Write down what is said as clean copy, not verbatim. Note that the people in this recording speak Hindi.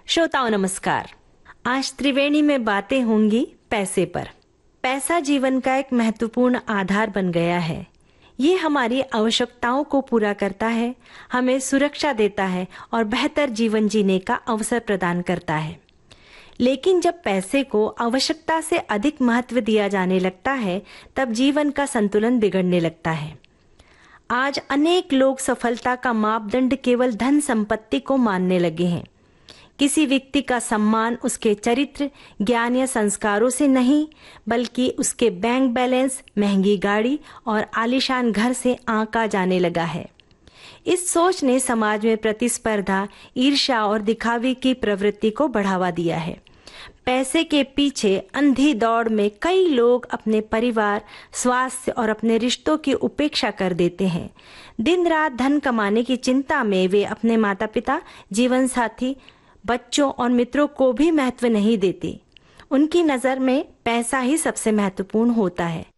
श्रोताओं नमस्कार। आज त्रिवेणी में बातें होंगी पैसे पर। पैसा जीवन का एक महत्वपूर्ण आधार बन गया है। ये हमारी आवश्यकताओं को पूरा करता है, हमें सुरक्षा देता है और बेहतर जीवन जीने का अवसर प्रदान करता है। लेकिन जब पैसे को आवश्यकता से अधिक महत्व दिया जाने लगता है, तब जीवन का संतुलन बिगड़ने लगता है। आज अनेक लोग सफलता का मापदंड केवल धन संपत्ति को मानने लगे हैं। किसी व्यक्ति का सम्मान उसके चरित्र, ज्ञान या संस्कारों से नहीं, बल्कि उसके बैंक बैलेंस, महंगी गाड़ी और आलीशान घर से आंका जाने लगा है। इस सोच ने समाज में प्रतिस्पर्धा, ईर्ष्या और दिखावे की प्रवृत्ति को बढ़ावा दिया है। पैसे के पीछे अंधी दौड़ में कई लोग अपने परिवार, स्वास्थ्य और अपने रिश्तों की उपेक्षा कर देते हैं। दिन रात धन कमाने की चिंता में वे अपने माता पिता, जीवन साथी, बच्चों और मित्रों को भी महत्व नहीं देते। उनकी नज़र में पैसा ही सबसे महत्वपूर्ण होता है।